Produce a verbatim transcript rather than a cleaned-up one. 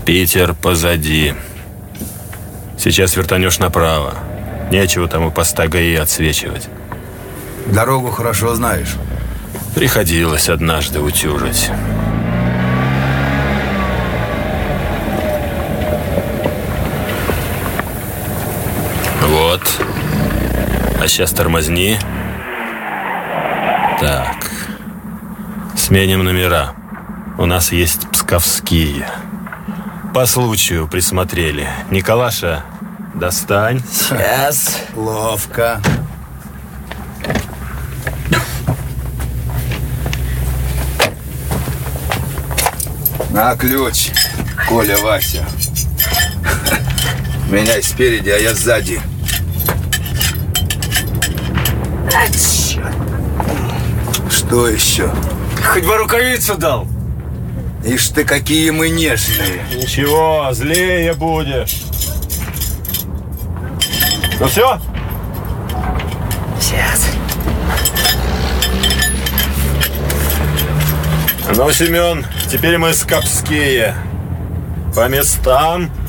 Питер позади. Сейчас вертанешь направо. Нечего там у поста ГАИ отсвечивать. Дорогу хорошо знаешь. Приходилось однажды утюжить. Вот. А сейчас тормозни. Так. Сменим номера. У нас есть псковские. По случаю присмотрели. Николаша, достань. Сейчас. Ловко. На ключ, Коля, Вася. Меняй спереди, а я сзади. А, черт. Что еще? Хоть бы рукавицу дал. Ишь ты, какие мы нежные. Ничего, злее будешь. Ну все? Сейчас. Ну, Семен, теперь мы скопские. По местам.